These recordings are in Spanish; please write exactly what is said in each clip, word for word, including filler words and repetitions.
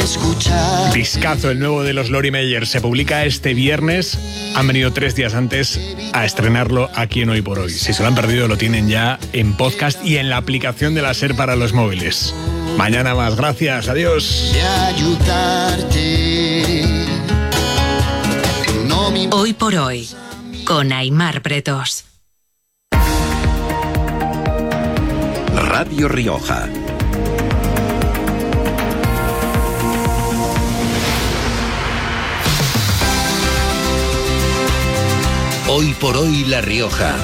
escuchar. Discazo, el nuevo de los Lori Meyer, se publica este viernes. Han venido tres días antes a estrenarlo aquí en Hoy por Hoy. Si se lo han perdido, lo tienen ya en podcast y en la aplicación de la SER para los móviles. Mañana más, gracias, adiós. De ayudarte. No me... Hoy por Hoy, con Aimar Pretos. Radio Rioja. Hoy por Hoy La Rioja.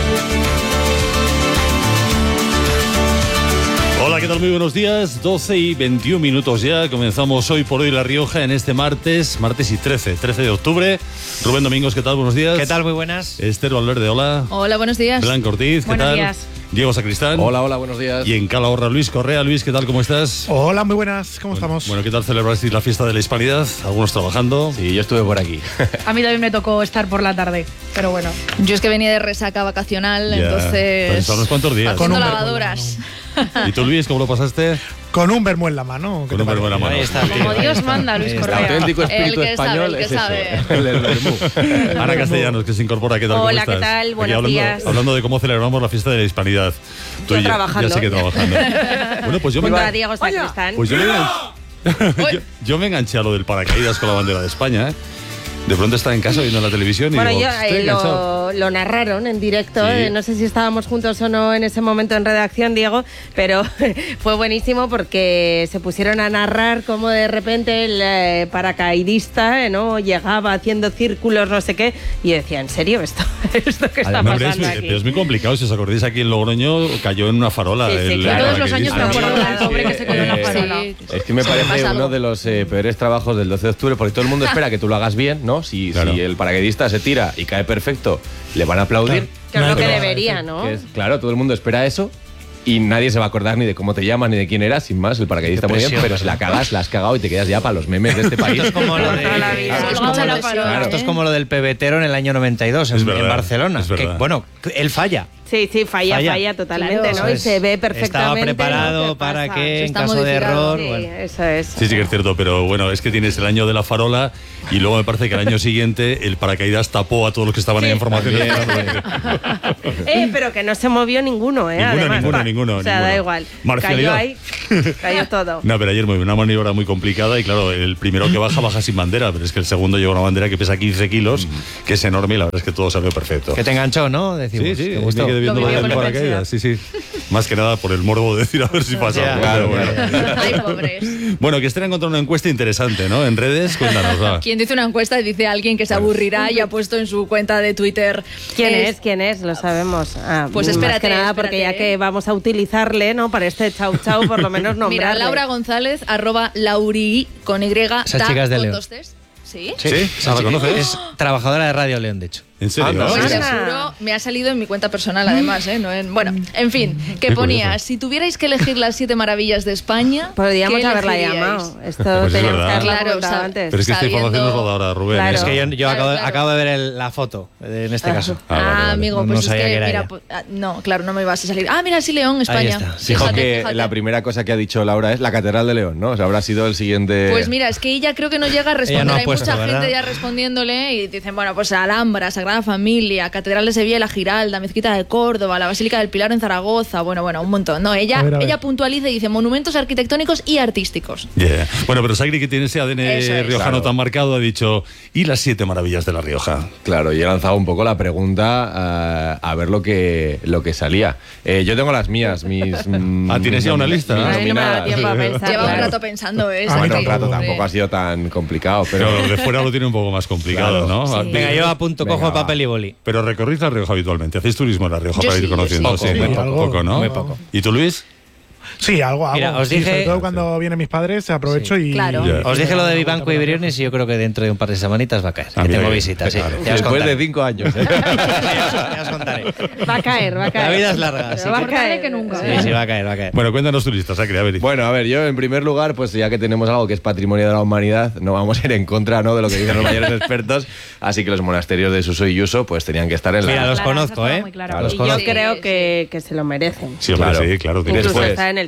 Hola, ¿qué tal? Muy buenos días. doce y veintiún minutos ya. Comenzamos Hoy por Hoy La Rioja en este martes, martes y trece, trece de octubre. Rubén Domingos, ¿qué tal? Buenos días. ¿Qué tal? Muy buenas. Esther Valverde, hola. Hola, buenos días. Blanca Ortiz, ¿qué buenos tal? Días. Diego Sacristán. Hola, hola, buenos días. Y en Calahorra, Luis Correa. Luis, ¿qué tal? ¿Cómo estás? Hola, muy buenas. ¿Cómo bueno, estamos? Bueno, ¿qué tal celebrasteis la fiesta de la Hispanidad? Algunos trabajando. Sí, yo estuve por aquí. A mí también me tocó estar por la tarde, pero bueno. Yo es que venía de resaca vacacional, Ya. entonces... Pensaron unos cuantos días. Haciendo Con un lavadoras. ¿Y tú, Luis, cómo lo pasaste? Con un vermú en la mano. ¿qué Con te un vermú en la parece? mano. Ahí está, Como tío. Dios manda, Luis El Correa. Auténtico espíritu el que español sabe, el que es sabe. eso, el del vermú. Ana Castellanos, que se incorpora, ¿qué tal? Hola, ¿cómo ¿qué estás? tal? Aquí Buenos hablando, días. Hablando de cómo celebramos la fiesta de la Hispanidad. Tú Yo ya, trabajando. Ya sé que trabajando. Bueno, pues yo me, Junto engan- a Diego Sacristán. pues yo, me engan- yo, yo me enganché a lo del paracaídas con la bandera de España, ¿eh? De pronto estaba en casa viendo la televisión y Bueno, digo, yo, estoy eh, enganchado. lo, lo narraron en directo. Sí. eh, no sé si estábamos juntos o no en ese momento en redacción, Diego, pero fue buenísimo porque se pusieron a narrar cómo de repente el eh, paracaidista eh, no llegaba haciendo círculos, no sé qué, y decía, ¿en serio esto? ¿Esto qué está No, hombre, es, pasando muy- aquí? pero es muy complicado. Si os acordáis, aquí en Logroño cayó en una farola. Sí, sí, el claro. Todos los años me paracaidista. acuerdo del pobre que se coló en la Eh, farola. Sí. Es que me Sí, parece pasa uno algo. de los eh, peores trabajos del doce de octubre, porque todo el mundo espera que tú lo hagas bien, ¿no? Si, Claro. si el paracaidista se tira y cae perfecto, le van a aplaudir. Que es lo Nadie que lo va a debería, decir. ¿no? Que es- claro, todo el mundo espera eso. Y nadie se va a acordar ni de cómo te llamas ni de quién eras, sin más, el paracaidista Qué muy bien, presión, pero si la cagas, la has cagado y te quedas ya para los memes de este país. Esto es como lo, de, Toda la vida. Sí, es esto, mucha es como- presión, claro, esto ¿eh? es como lo del pebetero en el año noventa y dos en, Es verdad, en Barcelona. es verdad. Que, bueno, él falla. Sí, sí, falla, Falla. falla, totalmente, Claro. ¿no? Y Eso es. se ve perfectamente. Estaba lo preparado que para pasa. que, en Está caso de modificado. error... Sí, bueno. eso es. Sí, sí que es cierto, pero bueno, es que tienes el año de la farola y luego me parece que el año siguiente el paracaídas tapó a todos los que estaban ahí en formación. Eh, pero que no se movió ninguno, ¿eh? Ninguno, Además, ninguno, va. ninguno, O sea, ninguno. da igual. Marcialidad. Cayó ahí, cayó todo. No, pero ayer muy una maniobra muy complicada y claro, el primero que baja, baja sin bandera, pero es que el segundo lleva una bandera que pesa quince kilos, que es enorme y la verdad es que todo salió perfecto. Que te enganchó, ¿no? Decimos. Sí, sí, ¿Te me gustó? quedé viendo Lo la vivió del con paracaídas, sí, sí. Más que nada por el morbo de decir a ver si pasa. Ya, algo, claro, pero bueno. Ay, pobres. Bueno, que Esther ha encontrado una encuesta interesante, ¿no? En redes, cuéntanos, va. Quien dice una encuesta dice alguien que se aburrirá y ha puesto en su cuenta de Twitter. ¿Quién eh, es? ¿Quién es? Lo sabemos. Ah, Pues más espérate, que nada, porque ya espérate, que ¿eh? vamos a utilizarle, ¿no? Para este chau chau, por lo menos Mira, nombrarle. Laura González, arroba Lauri con Y. Esa ta, chica es de con León. dos Ts. ¿Sí? ¿Sí? esa ¿La chica conoces? Es trabajadora de Radio León, de hecho. ¿En serio? Anda, Pues sí. te Anda. juro, me ha salido en mi cuenta personal además, ¿eh? No en- bueno, en fin, que Qué ponía, curioso. si tuvierais que elegir las siete maravillas de España, Podríamos ¿qué haberla elegiríais? llamado. Esto Pues es teníamos verdad. que haberla Claro, preguntado sabe- antes. Pero es que esta Sabiendo- información nos lo da ahora Rubén. Claro. ¿eh? Es que yo, yo Claro, acabo, claro. acabo de ver el- la foto, eh, en este caso. Ah, vale, Ah, vale. amigo, No- pues no es sabía que, que era mira, ella. pues, ah, no, claro, no me ibas a salir. Ah, mira, sí, León, España. está. Dijo Fíjate, que fíjate. la primera cosa que ha dicho Laura es la Catedral de León, ¿no? O sea, habrá sido el siguiente... Pues mira, es que ella creo que no llega a responder. no ha Hay puesto, mucha ¿verdad? gente ya respondiéndole y dicen, bueno, pues Alhambra, Sagrada Familia, Catedral de Sevilla y la Giralda, Mezquita de Córdoba, la Basílica del Pilar en Zaragoza, bueno, bueno, un montón. No, ella, A ver, a ver. ella puntualiza y dice monumentos arquitectónicos y artísticos. Yeah. Bueno, pero Sagri, que tiene ese A D N Eso es. riojano Claro. tan marcado, ha dicho, ¿y las siete maravillas de La Rioja? Claro, y he lanzado un poco la pregunta eh, a ver lo que, lo que salía. Eh, yo tengo las mías, mis... mm, Ah, ¿tienes ya una lista? mis A mí no me ha dado nominadas. tiempo a pensar. Lleva un claro. rato pensando, ¿eh? Ah, bueno, un Sagri. rato Hombre. tampoco ha sido tan complicado, pero... Pero de fuera lo tiene un poco más complicado, Claro. ¿no? Sí. Venga, yo apunto, Venga, cojo va. papel y boli. Pero recorrís La Rioja habitualmente, hacéis turismo en La Rioja Yo para sí, ir yo conociendo. sí. Sí, Poco, muy algo, poco, ¿no? muy poco. ¿Y tú, Luis? Sí, algo hago. Mira, os Sí, dije- sobre todo cuando vienen mis padres, aprovecho y... Claro. Ya. Os dije lo de Vivanco y Briones y yo creo que dentro de un par de semanitas va a caer. Ah, que mira tengo que- visitas, sí. claro. Ya os Después contaré. de cinco años, ¿eh? Ya os- ya os contaré. Va a caer, va a caer. La vida es larga, así Va a que- caer. que nunca. Sí, sí, va a caer, va a caer. Bueno, cuéntanos tu lista, Sagri, a ver. Bueno, a ver, yo en primer lugar, pues ya que tenemos algo que es patrimonio de la humanidad, no vamos a ir en contra, ¿no?, de lo que dicen los mayores expertos, así que los monasterios de Suso y Uso pues tenían que estar en la... Mira, los Claro, conozco, eso está ¿eh? muy claro. Los Y conozco. yo creo que, que se lo merecen. Sí, hombre, Claro. sí, claro. Y tienes- Incluso después- está en el top.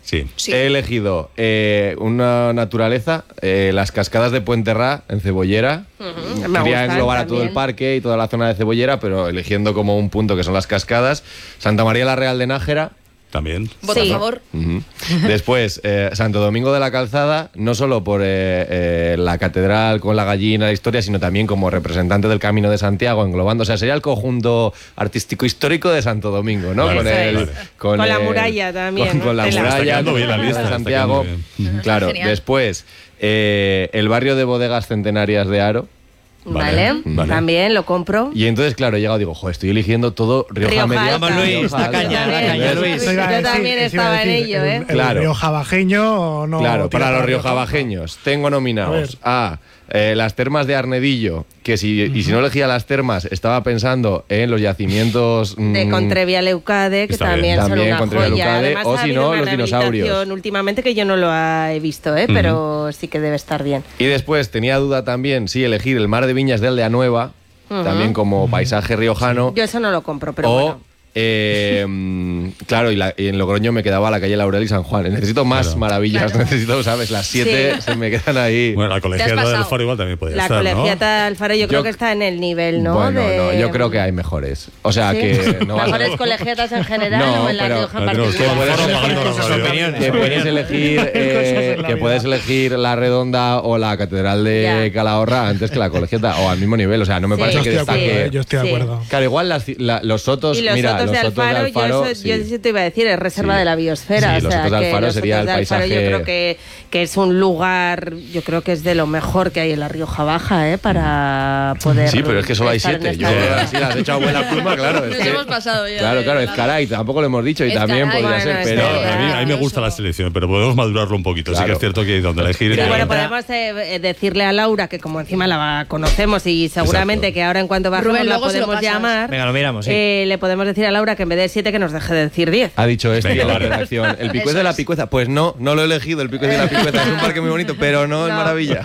Sí. Sí. He elegido eh, una naturaleza, eh, las cascadas de Puenterrá, en Cebollera. Ujú, me Quería gustan englobar a todo también. el parque y toda la zona de Cebollera, pero eligiendo como un punto que son las cascadas. Santa María la Real de Nájera. También. Voto Sí. a favor. Ujú. Después, eh, Santo Domingo de la Calzada, no solo por eh, eh, la catedral con la gallina, la historia, sino también como representante del Camino de Santiago, englobando, o sea, sería el conjunto artístico-histórico de Santo Domingo, ¿no? Vale, con, vale, el, vale. Con la el- muralla también, Con, ¿no? con la Tela. muralla, Está quedando con bien la el lista, de está Santiago. quedando bien. Claro, Genial. después, eh, el barrio de bodegas centenarias de Aro. Vale, Vale, vale. también lo compro. Y entonces, claro, he llegado, digo, joder, estoy eligiendo todo Rioja, Rioja Media. Alta. Vamos, Luis, Rioja da Alta. caña, da caña, Entonces, Luis. Eso iba a Yo decir, también eso iba a estaba en decir, ello, el- ¿eh? El Claro. riojabajeño no. Claro, tira para los Rioja. riojabajeños tengo A nominados ver. a eh, las termas de Arnedillo, que si, y si no elegía las termas, estaba pensando en los yacimientos De mm, Contrevia Leucade, que Está bien. también, son También una Contrevia joya. Leucade, Además, o ha si habido no, una los dinosaurios. rehabilitación últimamente que yo no lo he visto, ¿eh? Pero sí que debe estar bien. Y después tenía duda también, sí, elegir el Mar de Viñas de Aldeanueva, también como paisaje riojano, Yo eso no lo compro, pero o... bueno. eh, mm, claro, y, la- y en Logroño me quedaba la calle Laurel y San Juan. Necesito más Claro. maravillas, necesito, ¿sabes? Las siete Sí. se me quedan ahí. Bueno, la colegiata del pasado. Alfaro igual también podría La estar, ¿no? colegiata Alfaro yo, creo Yo- que está en el nivel, ¿no? Bueno, de... no, yo creo que hay mejores. O sea, ¿Sí? que no vas a- ¿Mejores colegiatas en general No, o en la pero- Rioja en La tenemos particular? todo Alfaro pagando la Sus radio. opiniones. que puedes elegir eh, en la que vida. puedes elegir la Redonda o la Catedral de Ya. Calahorra antes que la colegiata o al mismo nivel, o sea, no me Sí. parece Yo que estoy de acuerdo, destaque. eh, yo estoy de Sí. acuerdo. Claro, igual las, la- los sotos, Y los mira, sotos los de sotos Alfaro, de Alfaro, yo, eso, sí. yo eso te iba a decir, es reserva Sí. de la biosfera. Sí, o los sea, sotos de que Alfaro los sería sotos el de Alfaro paisaje- Yo creo que, que es un lugar, yo creo que es de lo mejor que hay en la Rioja Baja, ¿eh? Para poder. Sí, pero es que solo hay estar en siete. Yo, esta- así las he hecho a buena pluma, claro. Es Nos que- hemos pasado ya Claro, de claro, lado. Ezcaray, tampoco lo hemos dicho y Ezcaray. también podría Bueno, ser, es pero. No, verdad. a, mí, a mí me gusta la selección, pero podemos madurarlo un poquito. Sí que Claro. es cierto que hay donde elegir. Sí, eh, bueno, Entra- podemos eh, decirle a Laura que como encima la conocemos y seguramente Exacto. que ahora en cuanto bajemos Rubén, la luego se lo podemos pasas. llamar, Venga, lo miramos, sí. eh, le podemos decir a Laura que en vez de siete que nos deje de decir diez. Ha dicho este Venga, en la vale. redacción. El picuez Eso de la es. picueza. Pues no, no lo he elegido, el picuez de la picueza. Es un parque muy bonito, pero no, es No. maravilla.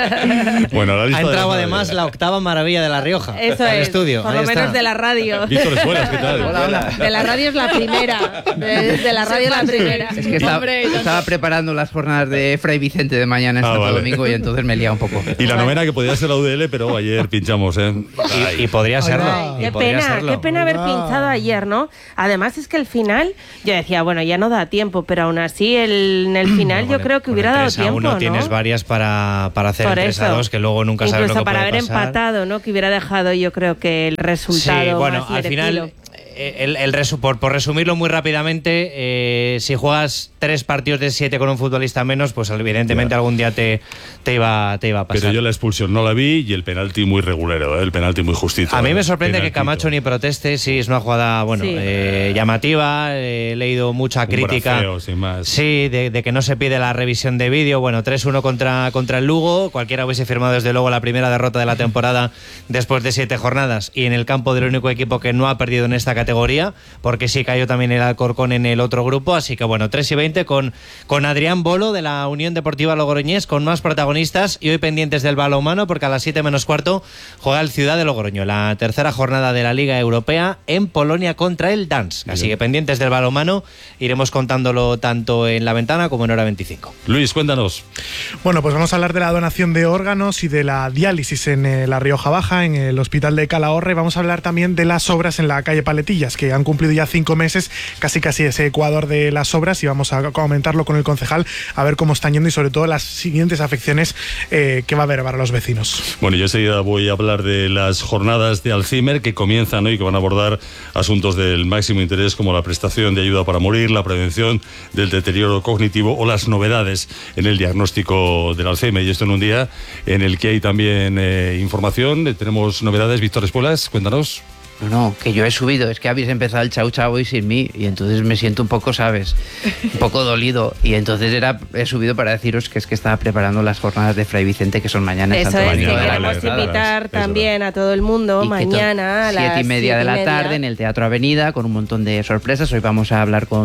Bueno, la Ha lista de entrado las además maravillas. la octava maravilla de La Rioja. Eso al es, estudio. por ahí lo está. menos de la radio. Víctor Espuelas, ¿qué tal? De la radio es la primera. De, de la radio es la primera. Es que estaba, Hombre, y tanto. estaba preparando las jornadas de Fray Vicente de mañana en Ah, Santo vale. Domingo y entonces me he liado un poco. Y la novena que podría ser la U D L, pero ayer pinchamos, ¿eh? Y, y podría serlo. Ay, y Qué podría pena, serlo. qué pena haber Ah. pinchado ayer, ¿no? Además es que el final, yo decía, bueno, ya no da tiempo, pero aún así el, en el final yo Con- creo que con hubiera el dado tres a tiempo, uno ¿no? tienes varias para, para hacer Por el tres a eso. dos, que luego nunca sabes Incluso lo que para puede haber pasar. empatado, ¿no? Que hubiera dejado yo creo que el resultado Sí, bueno, más al merecido. final, eh, el, el resu- por, por resumirlo muy rápidamente, eh, si juegas tres partidos de siete con un futbolista menos, pues evidentemente Ya. algún día te, te, iba, te iba a pasar. Pero yo la expulsión no la vi y el penalti muy regulero, ¿eh? El penalti muy justito. A mí me ¿eh? sorprende que Penaltito. Camacho ni proteste, sí, es una jugada, bueno, Sí. eh, llamativa, eh, he leído mucha Un crítica. braceo, sin más. Sí, de, de que no se pide la revisión de vídeo. Bueno, tres uno contra, contra el Lugo, cualquiera hubiese firmado desde luego la primera derrota de la temporada después de siete jornadas y en el campo del único equipo que no ha perdido en esta categoría, porque sí cayó también el Alcorcón en el otro grupo, así que bueno, tres y veinte con, con Adrián Bolo de la Unión Deportiva Logroñés, con más protagonistas y hoy pendientes del balonmano porque a las siete menos cuarto juega el Ciudad de Logroño, la tercera jornada de la Liga Europea en Polonia contra el Dansk, así que pendientes del balonmano, iremos contándolo tanto en La Ventana como en Hora veinticinco. Luis, cuéntanos. Bueno, pues vamos a hablar de la donación de órganos y de la diálisis en eh, la Rioja Baja, en el Hospital de Calahorra, y vamos a hablar también de las obras en la calle Paletillas, que han cumplido ya cinco meses, casi casi ese ecuador de las obras, y vamos a comentarlo con el concejal, a ver cómo están yendo y sobre todo las siguientes afecciones eh, que va a haber para los vecinos. Bueno, yo enseguida voy a hablar de las jornadas de Alzheimer que comienzan hoy, que van a abordar asuntos del máximo interés como la prestación de ayuda para morir, la prevención del deterioro cognitivo o las novedades en el diagnóstico del Alzheimer. Y esto en un día en el que hay también eh, información. Eh, Tenemos novedades. Víctor Espuelas, cuéntanos. No, no, que yo he subido, es que habéis empezado el chau chau y sin mí, y entonces me siento un poco, ¿sabes? Un poco dolido, y entonces era he subido para deciros que es que estaba preparando las jornadas de Fray Vicente, que son mañana en Eso Santo es, que Mañana, Domingo de la queremos vale, Calzada. invitar Eso también a todo el mundo Y que to- mañana a las siete y media de la siete y media. tarde en el Teatro Avenida con un montón de sorpresas. Hoy vamos a hablar con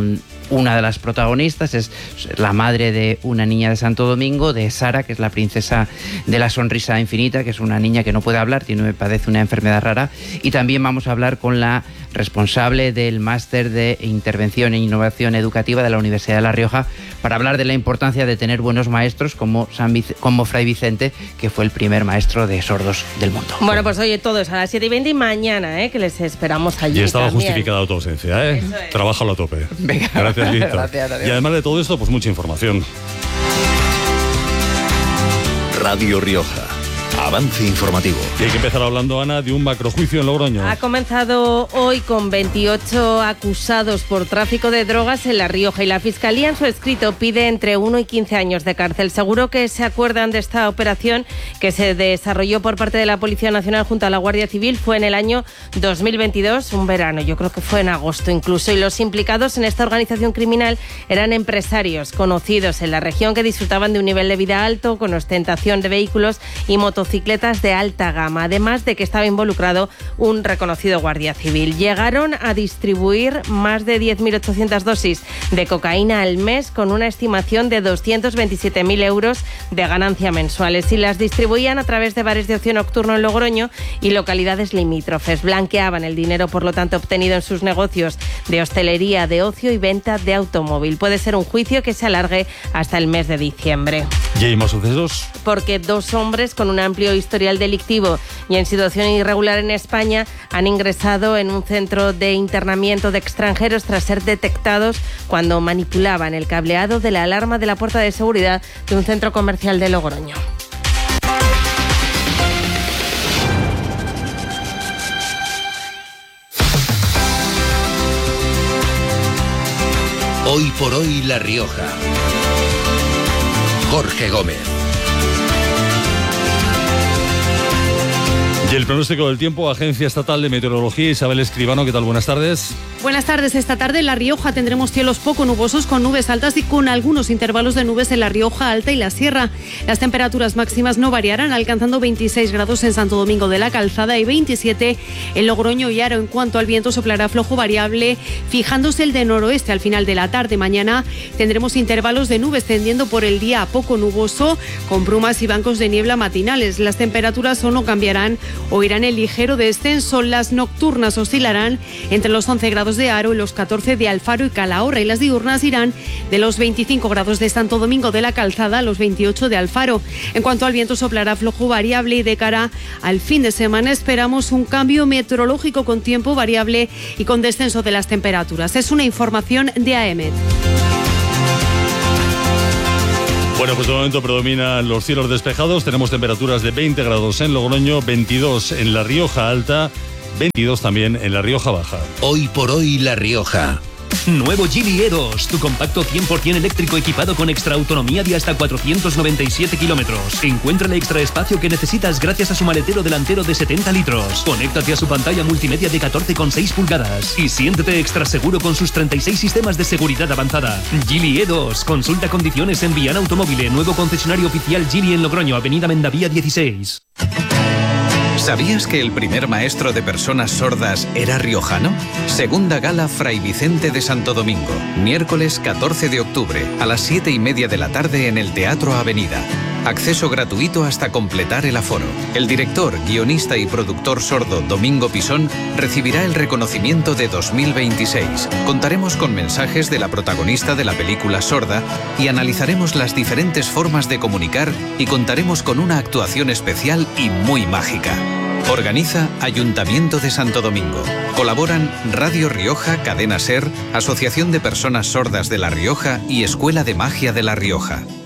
una de las protagonistas, es la madre de una niña de Santo Domingo, de Sara, que es la princesa de la sonrisa infinita, que es una niña que no puede hablar, tiene, padece una enfermedad rara. Y también vamos a hablar con la responsable del máster de intervención e innovación educativa de la Universidad de La Rioja, para hablar de la importancia de tener buenos maestros como, San Vic- como Fray Vicente, que fue el primer maestro de sordos del mundo. Bueno, pues oye, todo es a las siete y veinte y mañana, ¿eh? Que les esperamos allí. Y estaba también. justificada tu ausencia, ¿eh? Eso es. Trabájalo a tope. Venga. Gracias, Víctor. Gracias, adiós. Y además de todo esto, pues mucha información. Radio Rioja. Avance informativo. Y hay que empezar hablando, Ana, de un macrojuicio en Logroño. Ha comenzado hoy con veintiocho acusados por tráfico de drogas en La Rioja y la Fiscalía en su escrito pide entre uno y quince años de cárcel. Seguro que se acuerdan de esta operación que se desarrolló por parte de la Policía Nacional junto a la Guardia Civil. Fue en el año dos mil veintidós, un verano, yo creo que fue en agosto incluso. Y los implicados en esta organización criminal eran empresarios conocidos en la región que disfrutaban de un nivel de vida alto, con ostentación de vehículos y motocicletas de alta gama, además de que estaba involucrado un reconocido guardia civil. Llegaron a distribuir más de diez mil ochocientas dosis de cocaína al mes, con una estimación de doscientos veintisiete mil euros de ganancia mensuales, y las distribuían a través de bares de ocio nocturno en Logroño y localidades limítrofes. Blanqueaban el dinero, por lo tanto, obtenido en sus negocios de hostelería, de ocio y venta de automóvil. Puede ser un juicio que se alargue hasta el mes de diciembre. ¿Y hay más sucesos? Porque dos hombres con un amplio historial delictivo y en situación irregular en España han ingresado en un centro de internamiento de extranjeros tras ser detectados cuando manipulaban el cableado de la alarma de la puerta de seguridad de un centro comercial de Logroño. Hoy por hoy La Rioja. Jorge Gómez. Y el pronóstico del tiempo, Agencia Estatal de Meteorología, Isabel Escribano, ¿qué tal? Buenas tardes. Buenas tardes. Esta tarde en La Rioja tendremos cielos poco nubosos con nubes altas y con algunos intervalos de nubes en La Rioja Alta y la Sierra. Las temperaturas máximas no variarán, alcanzando veintiséis grados en Santo Domingo de la Calzada y veintisiete en Logroño y Haro. En cuanto al viento, soplará flojo variable, fijándose el de noroeste al final de la tarde. Mañana tendremos intervalos de nubes tendiendo por el día a poco nuboso, con brumas y bancos de niebla matinales. Las temperaturas o no cambiarán o irán en ligero descenso. Las nocturnas oscilarán entre los once grados de Haro y los catorce de Alfaro y Calahorra, y las diurnas irán de los veinticinco grados de Santo Domingo de la Calzada a los veintiocho de Alfaro. En cuanto al viento, soplará flojo variable y de cara al fin de semana esperamos un cambio meteorológico con tiempo variable y con descenso de las temperaturas. Es una información de A E M E T. Bueno, pues de momento predominan los cielos despejados. Tenemos temperaturas de veinte grados en Logroño, veintidós en La Rioja Alta, veintidós también en La Rioja Baja. Hoy por hoy La Rioja. Nuevo Geely E dos, tu compacto cien por ciento eléctrico equipado con extra autonomía de hasta cuatrocientos noventa y siete kilómetros. Encuentra el extra espacio que necesitas gracias a su maletero delantero de setenta litros. Conéctate a su pantalla multimedia de catorce coma seis pulgadas y siéntete extra seguro con sus treinta y seis sistemas de seguridad avanzada. Geely E dos, consulta condiciones en Viana Automóvil, nuevo concesionario oficial Geely en Logroño, avenida Mendavía dieciséis. ¿Sabías que el primer maestro de personas sordas era riojano? Segunda gala Fray Vicente de Santo Domingo, miércoles catorce de octubre, a las siete y media de la tarde en el Teatro Avenida. Acceso gratuito hasta completar el aforo. El director, guionista y productor sordo Domingo Pisón recibirá el reconocimiento de dos mil veintiséis. Contaremos con mensajes de la protagonista de la película Sorda y analizaremos las diferentes formas de comunicar y contaremos con una actuación especial y muy mágica. Organiza Ayuntamiento de Santo Domingo. Colaboran Radio Rioja, Cadena SER, Asociación de Personas Sordas de La Rioja y Escuela de Magia de La Rioja.